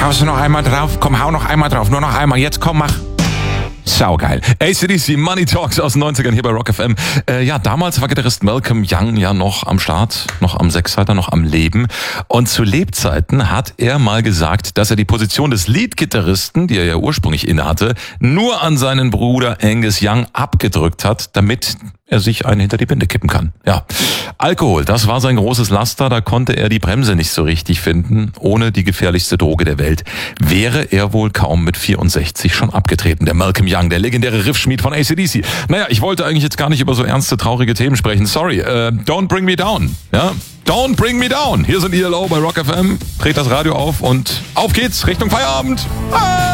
Haust du noch einmal drauf? Komm, hau noch einmal drauf. Nur noch einmal. Jetzt komm, mach. Saugeil. AC/DC, Money Talks aus den 90ern hier bei Rock FM. Damals war Gitarrist Malcolm Young ja noch am Start, noch am Sechsseiter, noch am Leben. Und zu Lebzeiten hat er mal gesagt, dass er die Position des Lead-Gitarristen, die er ja ursprünglich innehatte, nur an seinen Bruder Angus Young abgedrückt hat, damit er sich einen hinter die Binde kippen kann. Ja, Alkohol, das war sein großes Laster, da konnte er die Bremse nicht so richtig finden. Ohne die gefährlichste Droge der Welt wäre er wohl kaum mit 64 schon abgetreten. Der Malcolm Young, der legendäre Riffschmied von AC/DC. Naja, ich wollte eigentlich jetzt gar nicht über so ernste, traurige Themen sprechen. Sorry, don't bring me down. Ja, don't bring me down. Hier sind ELO bei Rock FM. Dreht das Radio auf und auf geht's Richtung Feierabend. Ah!